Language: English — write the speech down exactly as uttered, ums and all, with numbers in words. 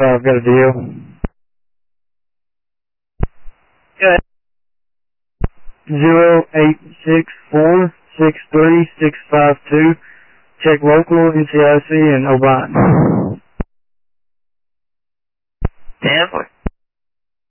I've got a deal. Good. Zero eight six four six three six five two. Check local, N C I C, and O'Brien. ten four.